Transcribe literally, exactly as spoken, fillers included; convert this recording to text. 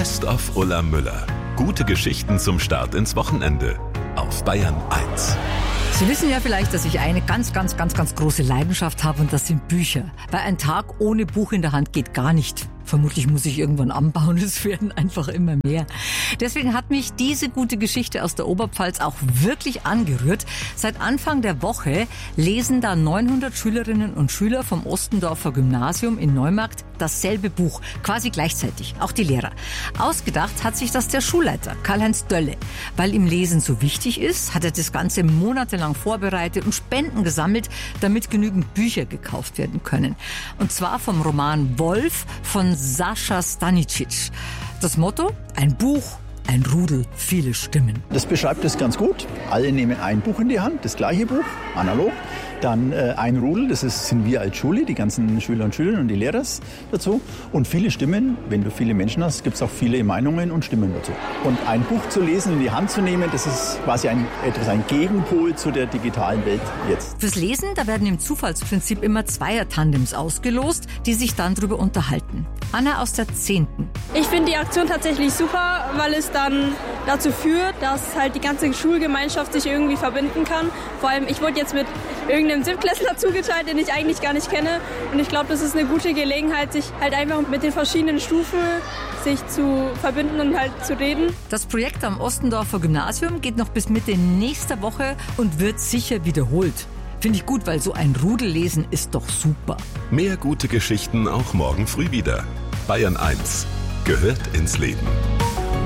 Best of Ulla Müller. Gute Geschichten zum Start ins Wochenende auf Bayern eins. Sie wissen ja vielleicht, dass ich eine ganz, ganz, ganz, ganz große Leidenschaft habe und das sind Bücher. Weil ein Tag ohne Buch in der Hand geht gar nicht. Vermutlich muss ich irgendwann anbauen, es werden einfach immer mehr. Deswegen hat mich diese gute Geschichte aus der Oberpfalz auch wirklich angerührt. Seit Anfang der Woche lesen da neunhundert Schülerinnen und Schüler vom Ostendorfer Gymnasium in Neumarkt dasselbe Buch, quasi gleichzeitig, auch die Lehrer. Ausgedacht hat sich das der Schulleiter, Karl-Heinz Dölle. Weil ihm Lesen so wichtig ist, hat er das Ganze monatelang vorbereitet und Spenden gesammelt, damit genügend Bücher gekauft werden können. Und zwar vom Roman Wolf von Sascha Stanicic. Das Motto? Ein Buch, ein Rudel, viele Stimmen. Das beschreibt es ganz gut. Alle nehmen ein Buch in die Hand, das gleiche Buch, analog. Dann äh, ein Rudel, das ist, sind wir als Schule, die ganzen Schüler und Schülerinnen und die Lehrer dazu. Und viele Stimmen, wenn du viele Menschen hast, gibt es auch viele Meinungen und Stimmen dazu. Und ein Buch zu lesen, in die Hand zu nehmen, das ist quasi ein, etwas ein Gegenpol zu der digitalen Welt jetzt. Fürs Lesen, da werden im Zufallsprinzip immer Zweier-Tandems ausgelost, die sich dann darüber unterhalten. Anna aus der zehnten. Ich finde die Aktion tatsächlich super, weil es dann dazu führt, dass halt die ganze Schulgemeinschaft sich irgendwie verbinden kann. Vor allem, ich wurde jetzt mit irgendeinem Siebtklässler zugeteilt, den ich eigentlich gar nicht kenne. Und ich glaube, das ist eine gute Gelegenheit, sich halt einfach mit den verschiedenen Stufen sich zu verbinden und halt zu reden. Das Projekt am Ostendorfer Gymnasium geht noch bis Mitte nächster Woche und wird sicher wiederholt. Finde ich gut, weil so ein Rudellesen ist doch super. Mehr gute Geschichten auch morgen früh wieder. Bayern eins gehört ins Leben.